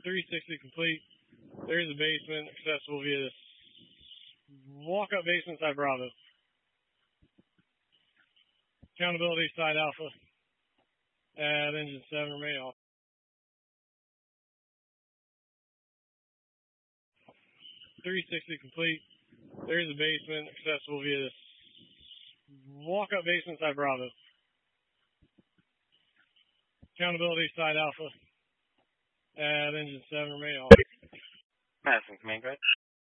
360 complete. There is a basement accessible via this walk-up basement side Bravo. Accountability side Alpha at engine 7 remain off. 360 complete. There is a basement accessible via this walk-up basement side Bravo. Accountability side Alpha at engine 7 remain off. Madison, command, go ahead.